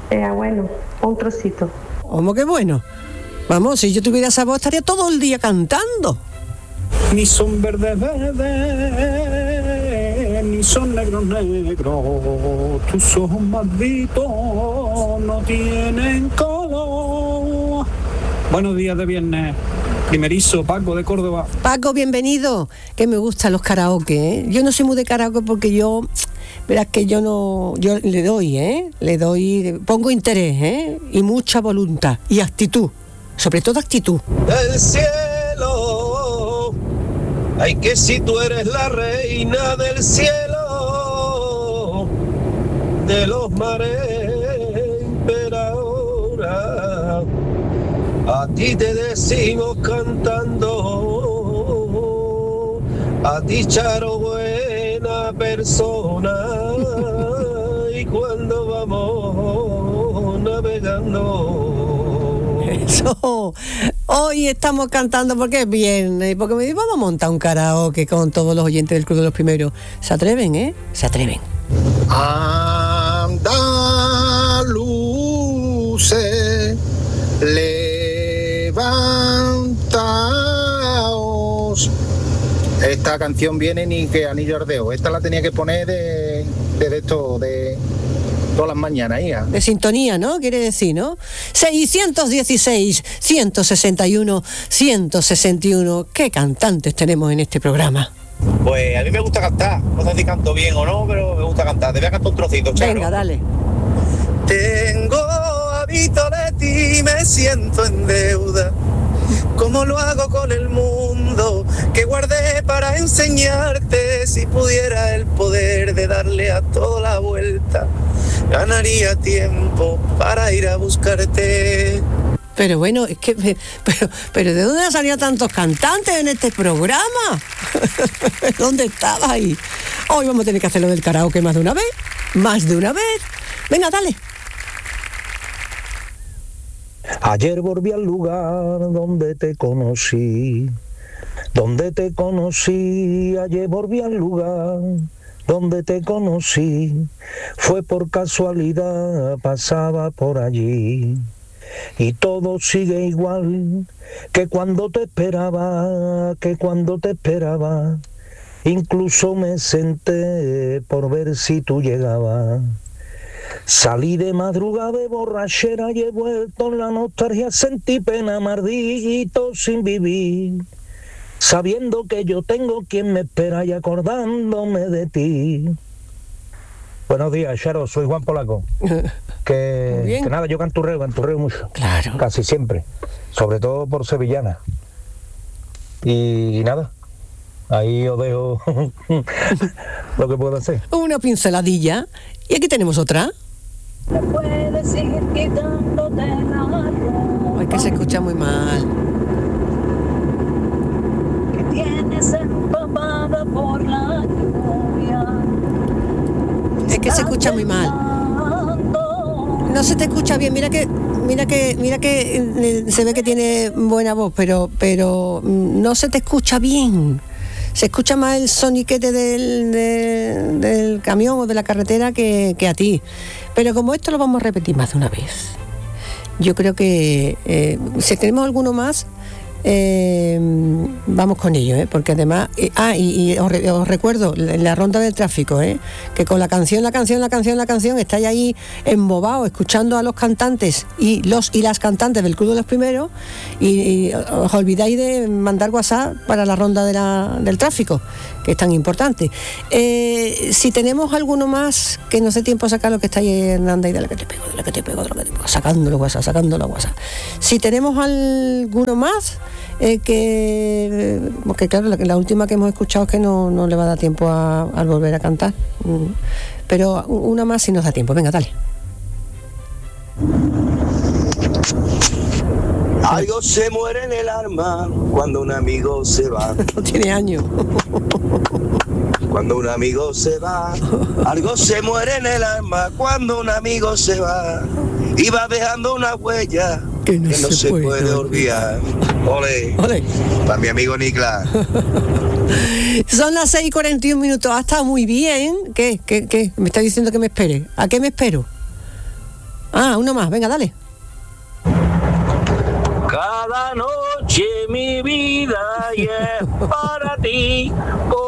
Bueno, un trocito. ¿Cómo que bueno? Vamos, si yo tuviera esa voz estaría todo el día cantando. Ni son verdes, verdes, ni son negros, negros. Tus ojos malditos no tienen color. Buenos días de viernes. Primerizo, Paco de Córdoba. Paco, bienvenido. Que me gustan los karaoke, ¿eh? Yo no soy muy de karaoke porque yo... Verás que yo le doy, pongo interés, y mucha voluntad y actitud, sobre todo actitud. Del cielo, ay que si tú eres la reina del cielo, de los mares emperadora, a ti te decimos cantando, a ti Charo buena persona, y cuando vamos navegando. Eso, hoy estamos cantando porque es viernes, porque me digo, vamos a montar un karaoke con todos los oyentes del Club de los Primeros. ¿Se atreven, Se atreven. Andaluces, levantaos. Esta canción viene ni que anillo al dedo. Esta la tenía que poner de todas las mañanas, hija. De sintonía, ¿no? Quiere decir, ¿no? 616, 161, 161. ¿Qué cantantes tenemos en este programa? Pues a mí me gusta cantar. No sé si canto bien o no, pero me gusta cantar. Te voy a cantar un trocito, Charo. Venga, dale. Tengo hábito de ti, me siento en deuda. ¿Cómo lo hago con el mundo que guardé para enseñarte? Si pudiera el poder de darle a todo la vuelta, ganaría tiempo para ir a buscarte. Pero bueno, es que... Pero ¿de dónde han salido tantos cantantes en este programa? ¿Dónde estabas ahí? Hoy vamos a tener que hacerlo del karaoke más de una vez. Más de una vez. Venga, dale. Ayer volví al lugar donde te conocí, ayer volví al lugar donde te conocí, fue por casualidad, pasaba por allí, y todo sigue igual que cuando te esperaba, incluso me senté por ver si tú llegabas. Salí de madrugada de borrachera y he vuelto en la nostalgia, sentí pena, maldito sin vivir, sabiendo que yo tengo quien me espera y acordándome de ti. Buenos días, Charo, soy Juan Polaco. Que nada, yo canturreo mucho. Claro. Casi siempre, sobre todo por sevillana. Y nada, ahí os dejo lo que puedo hacer. Una pinceladilla. Y aquí tenemos otra. No puedes ir quitándote la ropa. Ay, que se escucha muy mal. Que tienes empapada por la lluvia. Es que se escucha muy mal. No se te escucha bien. Mira que se ve que tiene buena voz, pero no se te escucha bien. Se escucha más el soniquete del camión o de la carretera que a ti. Pero como esto lo vamos a repetir más de una vez, yo creo que si tenemos alguno más, vamos con ello, porque además... y os recuerdo, la ronda del tráfico, que con la canción, estáis ahí embobados, escuchando a los cantantes y las cantantes del Club de los Primeros, y os olvidáis de mandar WhatsApp para la ronda del tráfico, que es tan importante. Si tenemos alguno más, que no sé tiempo a sacar lo que está ahí, Hernanda, y de la que te pego, sacándolo WhatsApp. Si tenemos alguno más... porque claro, la última que hemos escuchado es que no le va a dar tiempo a volver a cantar, pero una más si nos da tiempo. Venga, dale. Algo se muere en el alma cuando un amigo se va. No tiene años. Cuando un amigo se va, algo se muere en el alma cuando un amigo se va y va dejando una huella que no se puede olvidar. Ole, ole. Para mi amigo Niklas. Son las 6:41. Ha estado muy bien. ¿Qué? Me está diciendo que me espere. ¿A qué me espero? Ah, uno más, venga, dale. Cada noche mi vida y es para ti,